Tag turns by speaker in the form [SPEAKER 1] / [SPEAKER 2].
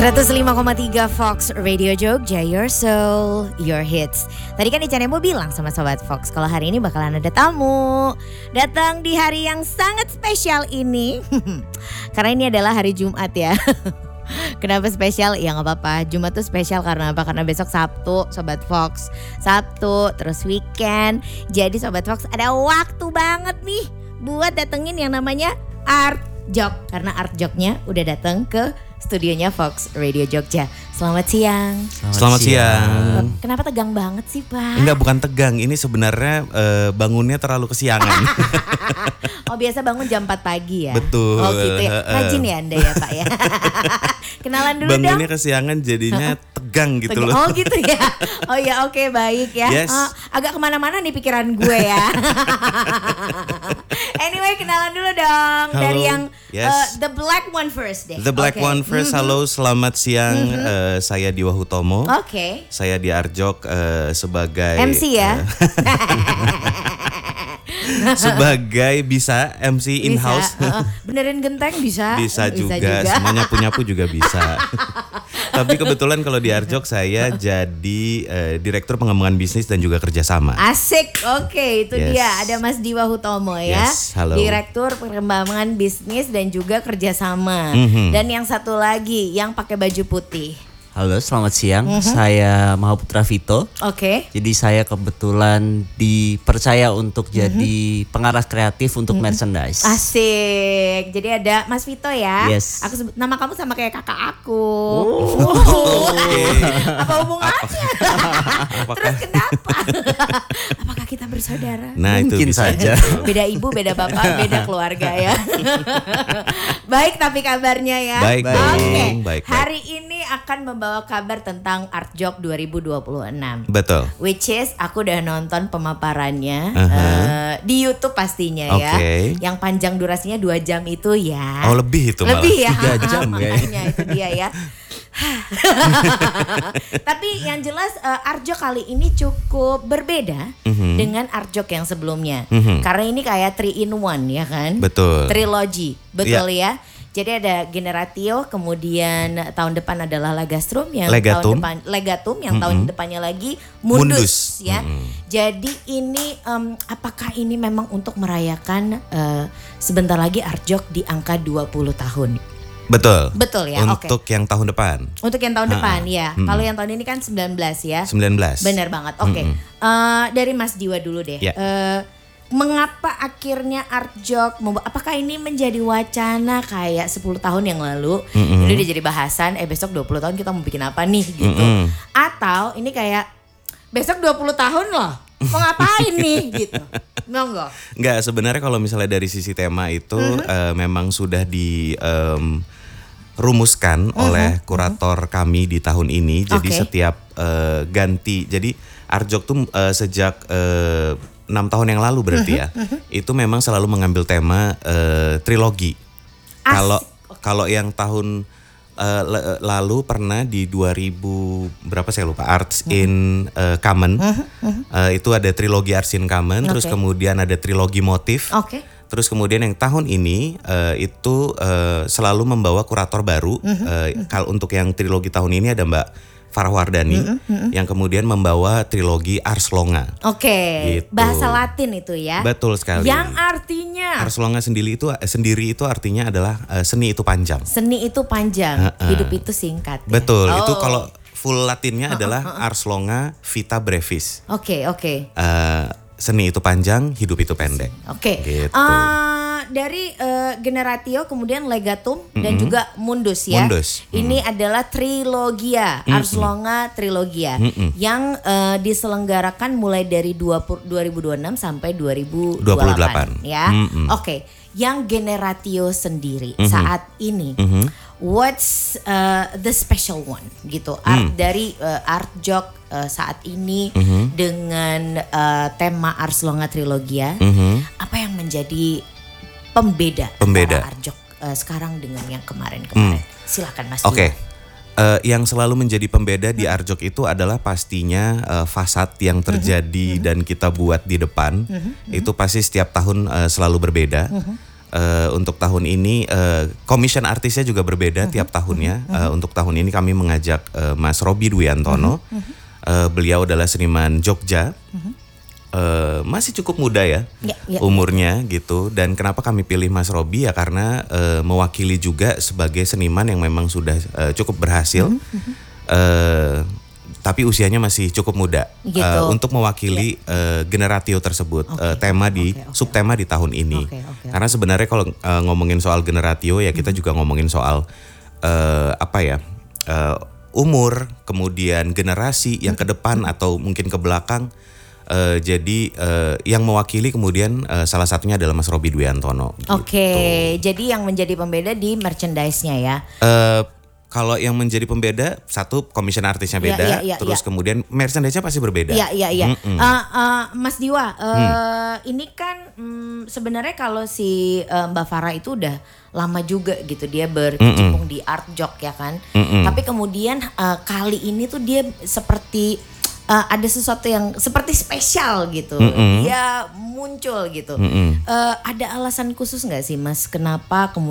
[SPEAKER 1] 105,3 Fox Radio Jogja, your soul, your hits. Tadi kan Ican mau bilang sama Sobat Fox kalau hari ini bakalan ada tamu datang di hari yang sangat spesial ini. Karena ini adalah hari Jumat ya. Kenapa spesial? Ya gak apa-apa, Jumat tuh spesial karena apa? Karena besok Sabtu, Sobat Fox. Sabtu, terus weekend. Jadi Sobat Fox ada waktu banget nih buat datengin yang namanya Art Jok. Karena Art Joknya udah datang ke studionya Fox Radio Jogja. Selamat siang.
[SPEAKER 2] Selamat siang.
[SPEAKER 1] Kenapa tegang banget sih Pak?
[SPEAKER 2] Enggak, bukan tegang. Ini sebenarnya bangunnya terlalu kesiangan.
[SPEAKER 1] Oh biasa bangun jam 4 pagi ya?
[SPEAKER 2] Betul.
[SPEAKER 1] Oh gitu ya. Rajin ya Anda ya Pak ya. Kenalan dulu dong.
[SPEAKER 2] Bangunnya kesiangan jadinya tegang gitu loh.
[SPEAKER 1] Oh gitu ya. Oh ya oke, baik ya.
[SPEAKER 2] Yes.
[SPEAKER 1] Agak kemana-mana nih pikiran gue ya. Anyway, kenalan dulu dong.
[SPEAKER 2] Halo.
[SPEAKER 1] Dari yang
[SPEAKER 2] Yes.
[SPEAKER 1] The Black One first deh.
[SPEAKER 2] The Black
[SPEAKER 1] Okay.
[SPEAKER 2] One first. Halo, selamat siang. Saya Diwa Hutomo.
[SPEAKER 1] Oke.
[SPEAKER 2] Saya di Arjok sebagai
[SPEAKER 1] MC ya.
[SPEAKER 2] sebagai bisa MC in house.
[SPEAKER 1] Benerin genteng bisa.
[SPEAKER 2] Bisa juga. Semuanya punyaku juga bisa. Tapi kebetulan kalau di Arjok saya jadi direktur pengembangan bisnis dan juga kerjasama.
[SPEAKER 1] Asik, oke, itu
[SPEAKER 2] Yes.
[SPEAKER 1] dia ada Mas Diwa Hutomo ya,
[SPEAKER 2] Yes, halo.
[SPEAKER 1] Direktur pengembangan bisnis dan juga kerjasama. Dan yang satu lagi yang pakai baju putih.
[SPEAKER 3] Halo, selamat siang. Saya Mahaputra Vito.
[SPEAKER 1] Oke.
[SPEAKER 3] Jadi saya kebetulan dipercaya untuk jadi pengarah kreatif untuk merchandise.
[SPEAKER 1] Asik. Jadi ada Mas Vito ya.
[SPEAKER 3] Yes.
[SPEAKER 1] Aku sebut nama kamu sama kayak kakak aku.
[SPEAKER 2] Oke.
[SPEAKER 1] Apa hubungannya? Terus kenapa? Apakah kita bersaudara?
[SPEAKER 2] Nah, itu
[SPEAKER 3] Mungkin
[SPEAKER 2] bisa
[SPEAKER 3] saja.
[SPEAKER 1] Beda ibu, beda bapak, beda keluarga ya. Baik, tapi kabarnya ya.
[SPEAKER 2] Baik,
[SPEAKER 1] Oke.
[SPEAKER 2] baik.
[SPEAKER 1] Hari ini akan membawa kabar tentang Art Jok 2026.
[SPEAKER 2] Betul.
[SPEAKER 1] Which is aku udah nonton pemaparannya di YouTube pastinya ya.
[SPEAKER 2] Oke.
[SPEAKER 1] Yang panjang durasinya 2 jam itu ya.
[SPEAKER 2] Oh, lebih itu malah.
[SPEAKER 1] Lebih ya.
[SPEAKER 3] 3 jam ya.
[SPEAKER 1] Makanya itu dia ya. Tapi yang jelas Art Jok kali ini cukup berbeda dengan Art Jok yang sebelumnya. Karena ini kayak 3 in 1 ya kan?
[SPEAKER 2] Betul.
[SPEAKER 1] Trilogy, betul ya. Jadi ada Generatio, kemudian tahun depan adalah Legastrum, yang
[SPEAKER 2] Legatum.
[SPEAKER 1] tahun depan Legatum, yang tahun depannya lagi Mundus,
[SPEAKER 2] Mundus.
[SPEAKER 1] ya. Jadi ini apakah ini memang untuk merayakan sebentar lagi Art Jok di angka 20 tahun?
[SPEAKER 2] Betul.
[SPEAKER 1] Betul ya, oke.
[SPEAKER 2] Untuk yang tahun depan.
[SPEAKER 1] Untuk yang tahun depan ya. Kalau yang tahun ini kan 19 ya.
[SPEAKER 2] 19.
[SPEAKER 1] Benar banget. Oke. Dari Mas Diwa dulu deh.
[SPEAKER 2] Ya.
[SPEAKER 1] Mengapa akhirnya Art Jok apakah ini menjadi wacana kayak 10 tahun yang lalu ini udah jadi bahasan besok 20 tahun kita mau bikin apa nih gitu. Atau ini kayak besok 20 tahun loh. Mau ngapain nih gitu.
[SPEAKER 2] Enggak, sebenarnya kalau misalnya dari sisi tema itu memang sudah rumuskan oleh kurator kami di tahun ini. Jadi
[SPEAKER 1] Oke.
[SPEAKER 2] setiap ganti. Jadi Art Jok tuh sejak 6 tahun yang lalu berarti ya. Itu memang selalu mengambil tema trilogi. Kalau yang tahun lalu pernah di 2000 berapa saya lupa, Arts in Common. Itu ada trilogi Arts in Common, terus
[SPEAKER 1] Oke.
[SPEAKER 2] kemudian ada trilogi Motif.
[SPEAKER 1] Oke.
[SPEAKER 2] Terus kemudian yang tahun ini itu selalu membawa kurator baru. Kalau untuk yang trilogi tahun ini ada Mbak Farah Wardani yang kemudian membawa trilogi Ars Longa.
[SPEAKER 1] Oke.
[SPEAKER 2] Gitu.
[SPEAKER 1] Bahasa Latin itu ya.
[SPEAKER 2] Betul sekali.
[SPEAKER 1] Yang artinya
[SPEAKER 2] Ars Longa sendiri itu artinya adalah seni itu panjang.
[SPEAKER 1] seni itu panjang, hidup itu singkat. Ya?
[SPEAKER 2] Betul.
[SPEAKER 1] Oh.
[SPEAKER 2] Itu kalau full Latinnya adalah Ars Longa Vita Brevis.
[SPEAKER 1] Oke.
[SPEAKER 2] Seni itu panjang, hidup itu pendek.
[SPEAKER 1] Oke.
[SPEAKER 2] Gitu.
[SPEAKER 1] Dari Generatio kemudian Legatum dan juga Mundus ya.
[SPEAKER 2] Mundus.
[SPEAKER 1] Ini adalah trilogia, Ars Longa trilogia yang diselenggarakan mulai dari 2026 sampai 2028 ya. Oke. Yang Generatio sendiri saat ini what's the special one gitu dari Art Jok saat ini dengan tema Ars Longa Trilogia, apa yang menjadi pembeda antara Art Jok sekarang dengan yang kemarin-kemarin? Silakan Mas.
[SPEAKER 2] Oke. Yang selalu menjadi pembeda di Art Jok itu adalah pastinya fasad yang terjadi dan kita buat di depan itu pasti setiap tahun selalu berbeda. Untuk tahun ini commission artisnya juga berbeda tiap tahunnya. Untuk tahun ini kami mengajak Mas Robby Dwiantono. Beliau adalah seniman Jogja. Masih cukup muda ya, umurnya gitu. Dan kenapa kami pilih Mas Robby ya karena mewakili juga sebagai seniman yang memang sudah cukup berhasil. Tapi usianya masih cukup muda
[SPEAKER 1] gitu.
[SPEAKER 2] Untuk mewakili generatio tersebut, subtema di tahun ini. Karena sebenarnya kalau ngomongin soal generatio ya kita juga ngomongin soal umur, kemudian generasi yang ke depan atau mungkin ke belakang. Jadi yang mewakili kemudian salah satunya adalah Mas Robby Dwiantono.
[SPEAKER 1] Oke, jadi yang menjadi pembeda di merchandise-nya ya.
[SPEAKER 2] Kalau yang menjadi pembeda, satu commission artisnya beda, terus kemudian merchandise-nya pasti berbeda.
[SPEAKER 1] Iya. Mas Diwa, ini kan sebenarnya kalau si Mbak Farah itu udah lama juga gitu dia berkecimpung di art jok ya kan. Tapi kemudian kali ini tuh dia seperti ada sesuatu yang seperti spesial gitu. Dia muncul gitu. Ada alasan khusus nggak sih Mas kenapa kemudian